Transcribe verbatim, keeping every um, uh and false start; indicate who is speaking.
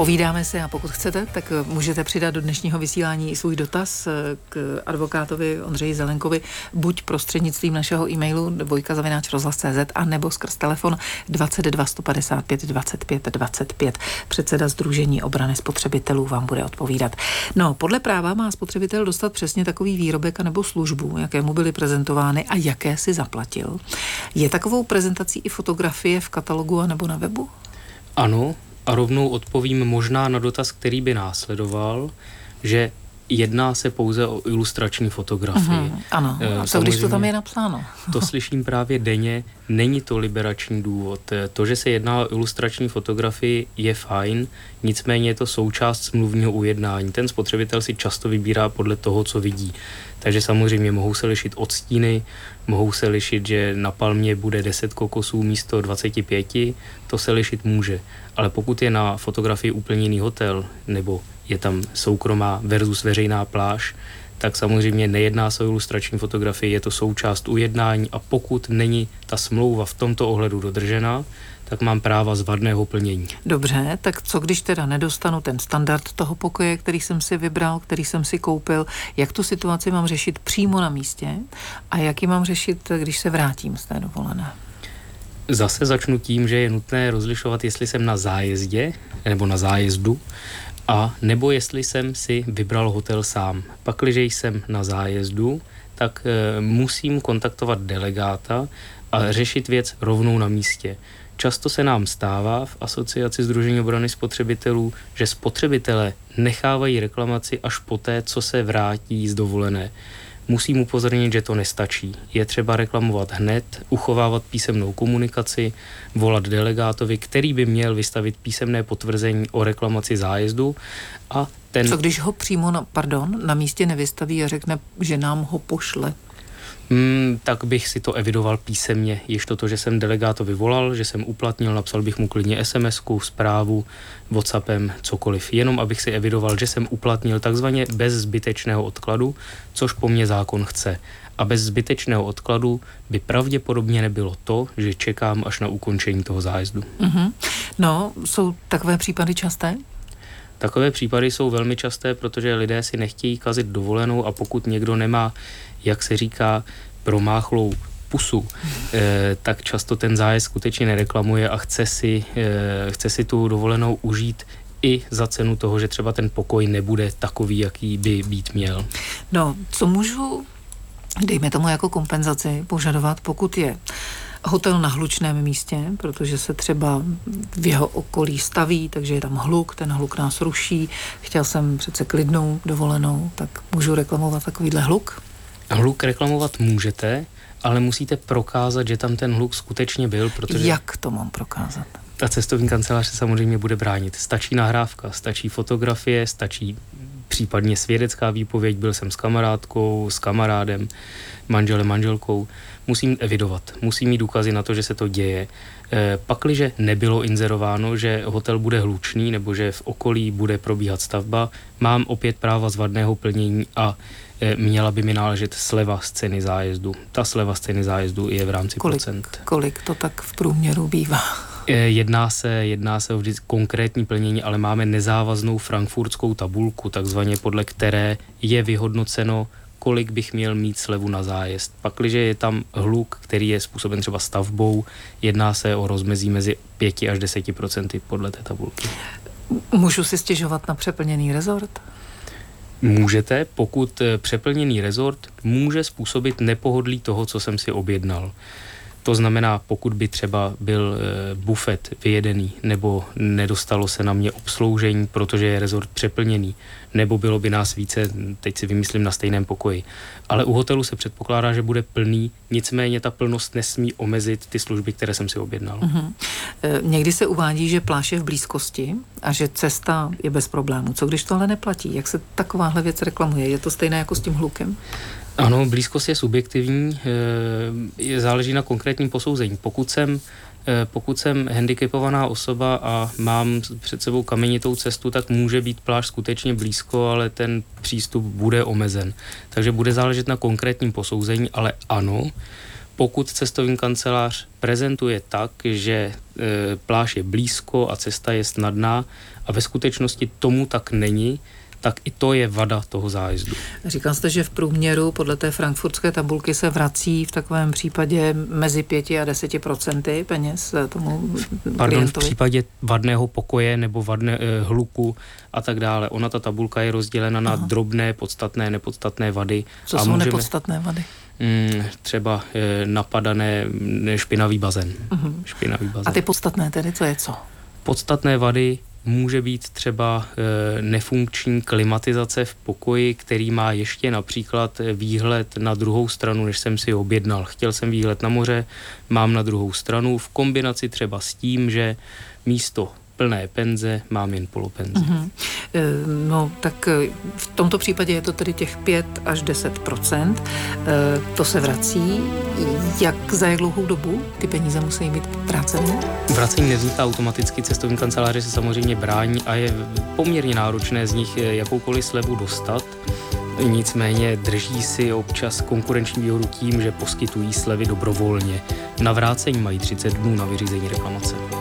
Speaker 1: Povídáme se a pokud chcete, tak můžete přidat do dnešního vysílání i svůj dotaz k advokátovi Ondřeji Zelenkovi, buď prostřednictvím našeho e-mailu dvojka zavináč rozhlas tečka cé zet a nebo skrz telefon dvacet dva sto padesát pět dvacet pět dvacet pět. Předseda Sdružení obrany spotřebitelů vám bude odpovídat. No, podle práva má spotřebitel dostat přesně takový výrobek a nebo službu, jaké mu byly prezentovány a jaké si zaplatil. Je takovou prezentací i fotografie v katalogu a nebo na webu?
Speaker 2: Ano, a rovnou odpovím možná na dotaz, který by následoval, že jedná se pouze o ilustrační fotografii.
Speaker 1: Mm-hmm, ano, a co když to tam je napsáno?
Speaker 2: To slyším právě denně, není to liberační důvod. To, že se jedná o ilustrační fotografii, je fajn, nicméně je to součást smluvního ujednání. Ten spotřebitel si často vybírá podle toho, co vidí. Takže samozřejmě mohou se lišit odstíny, mohou se lišit, že na palmě bude deset kokosů místo dvacet pět, to se lišit může. Ale pokud je na fotografii úplně jiný hotel, nebo je tam soukromá versus veřejná pláž, tak samozřejmě nejedná se o ilustrační fotografii, je to součást ujednání a pokud není ta smlouva v tomto ohledu dodržena, tak mám práva z vadného plnění.
Speaker 1: Dobře, tak co když teda nedostanu ten standard toho pokoje, který jsem si vybral, který jsem si koupil, jak tu situaci mám řešit přímo na místě a jak ji mám řešit, když se vrátím z té dovolené?
Speaker 2: Zase začnu tím, že je nutné rozlišovat, jestli jsem na zájezdě nebo na zájezdu, a nebo jestli jsem si vybral hotel sám. Pakliže jsem na zájezdu, tak e, musím kontaktovat delegáta a řešit věc rovnou na místě. Často se nám stává v Asociaci Sdružení obrany spotřebitelů, že spotřebitelé nechávají reklamaci až poté, co se vrátí z dovolené. Musím upozornit, že to nestačí. Je třeba reklamovat hned, uchovávat písemnou komunikaci, volat delegátovi, který by měl vystavit písemné potvrzení o reklamaci zájezdu a ten...
Speaker 1: Co když ho přímo na, pardon, na místě nevystaví a řekne, že nám ho pošle?
Speaker 2: Hmm, tak bych si to evidoval písemně. Již to, že jsem delegátovi volal, že jsem uplatnil, napsal bych mu klidně es em esku, zprávu, WhatsAppem, cokoliv. Jenom abych si evidoval, že jsem uplatnil takzvaně bez zbytečného odkladu, což po mně zákon chce. A bez zbytečného odkladu by pravděpodobně nebylo to, že čekám až na ukončení toho zájezdu.
Speaker 1: Mm-hmm. No, jsou takové případy časté?
Speaker 2: Takové případy jsou velmi časté, protože lidé si nechtějí kazit dovolenou a pokud někdo nemá, jak se říká, promáchlou pusu, eh, tak často ten zájezd skutečně nereklamuje a chce si, eh, chce si tu dovolenou užít i za cenu toho, že třeba ten pokoj nebude takový, jaký by být měl.
Speaker 1: No, co můžu, dejme tomu jako kompenzaci, požadovat, pokud je hotel na hlučném místě, protože se třeba v jeho okolí staví, takže je tam hluk, ten hluk nás ruší. Chtěl jsem přece klidnou dovolenou, tak můžu reklamovat takovýhle hluk?
Speaker 2: Hluk reklamovat můžete, ale musíte prokázat, že tam ten hluk skutečně byl, protože...
Speaker 1: Jak to mám prokázat?
Speaker 2: Ta cestovní kancelář se samozřejmě bude bránit. Stačí nahrávka, stačí fotografie, stačí případně svědecká výpověď, byl jsem s kamarádkou, s kamarádem, manželem, manželkou. Musím evidovat, musím mít důkazy na to, že se to děje. E, pakliže nebylo inzerováno, že hotel bude hlučný nebo že v okolí bude probíhat stavba, mám opět práva z vadného plnění a e, měla by mi náležet sleva z ceny zájezdu. Ta sleva z ceny zájezdu je v rámci
Speaker 1: kolik,
Speaker 2: procent.
Speaker 1: Kolik to tak v průměru bývá?
Speaker 2: Jedná se, jedná se o vždy konkrétní plnění, ale máme nezávaznou frankfurtskou tabulku, takzvaně podle které je vyhodnoceno, kolik bych měl mít slevu na zájezd. Pakliže je tam hluk, který je způsoben třeba stavbou, jedná se o rozmezí mezi pět až deset procent podle té tabulky.
Speaker 1: Můžu si stěžovat na přeplněný rezort?
Speaker 2: Můžete, pokud přeplněný rezort může způsobit nepohodlí toho, co jsem si objednal. To znamená, pokud by třeba byl e, bufet vyjedený, nebo nedostalo se na mě obsloužení, protože je rezort přeplněný, nebo bylo by nás více, teď si vymyslím, na stejném pokoji. Ale u hotelu se předpokládá, že bude plný, nicméně ta plnost nesmí omezit ty služby, které jsem si objednal.
Speaker 1: Mm-hmm. E, někdy se uvádí, že pláž je v blízkosti a že cesta je bez problémů. Co když tohle neplatí? Jak se takováhle věc reklamuje? Je to stejné jako s tím hlukem?
Speaker 2: Ano, blízkost je subjektivní, e, záleží na konkrétním posouzení. Pokud jsem, e, pokud jsem handicapovaná osoba a mám před sebou kamenitou cestu, tak může být pláž skutečně blízko, ale ten přístup bude omezen. Takže bude záležet na konkrétním posouzení, ale ano, pokud cestovní kancelář prezentuje tak, že e, pláž je blízko a cesta je snadná a ve skutečnosti tomu tak není, tak i to je vada toho zájezdu.
Speaker 1: Říkal jste, že v průměru podle té frankfurtské tabulky se vrací v takovém případě mezi pěti a deseti procenty peněz tomu
Speaker 2: Pardon,
Speaker 1: klientovi?
Speaker 2: v případě vadného pokoje nebo vadné eh, hluku a tak dále. Ona, ta tabulka je rozdělena na
Speaker 1: Aha.
Speaker 2: drobné, podstatné, nepodstatné vady.
Speaker 1: Co
Speaker 2: a
Speaker 1: jsou
Speaker 2: můžeme,
Speaker 1: nepodstatné vady?
Speaker 2: mm, třeba eh, napadané mm, špinavý bazén.
Speaker 1: Uh-huh.
Speaker 2: Špinavý bazén.
Speaker 1: A ty podstatné tedy, co je co?
Speaker 2: Podstatné vady může být třeba e, nefunkční klimatizace v pokoji, který má ještě například výhled na druhou stranu, než jsem si objednal. Chtěl jsem výhled na moře, mám na druhou stranu, v kombinaci třeba s tím, že místo plné penze mám jen polopenzi.
Speaker 1: Mm-hmm. No, tak v tomto případě je to tedy těch pět až deset procent. To se vrací. Jak za jak dlouhou dobu ty peníze musí být vráceny?
Speaker 2: Vracení nevzniká automaticky, cestovní kanceláře se samozřejmě brání a je poměrně náročné z nich jakoukoliv slevu dostat. Nicméně drží si občas konkurenční výhodu tím, že poskytují slevy dobrovolně. Na vrácení mají třicet dnů na vyřízení reklamace.